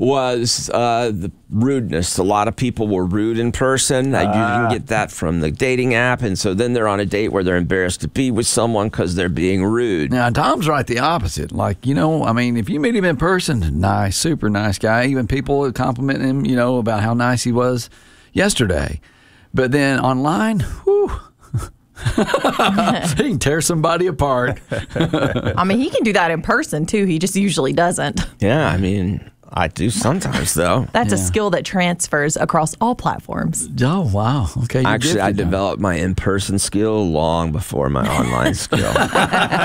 was the rudeness. A lot of people were rude in person. You can get that from the dating app, and so then they're on a date where they're embarrassed to be with someone because they're being rude. Now, Tom's right the opposite. Like, if you meet him in person, nice, super nice guy. Even people would compliment him, about how nice he was yesterday. But then online, whew, he can tear somebody apart. He can do that in person, too. He just usually doesn't. Yeah, I do sometimes, though. That's a skill that transfers across all platforms. Oh, wow. Okay. Actually, I developed my in-person skill long before my online skill.